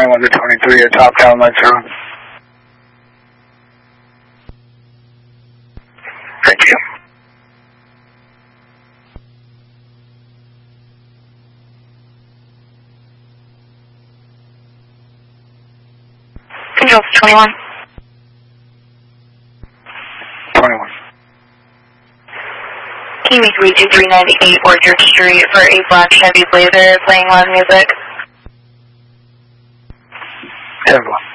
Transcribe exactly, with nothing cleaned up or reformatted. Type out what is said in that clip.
twenty-one to twenty-three at Top Town Lights Road. Thank you. Control twenty-one. twenty-one. Can you reach three ninety-eight Orchard Street for a black Chevy Blazer playing loud music? ten one.